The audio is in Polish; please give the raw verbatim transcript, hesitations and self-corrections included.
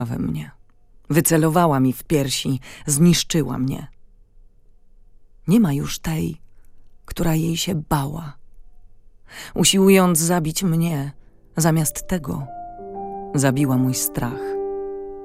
we mnie. Wycelowała mi w piersi, zniszczyła mnie. Nie ma już tej, która jej się bała. Usiłując zabić mnie, zamiast tego zabiła mój strach.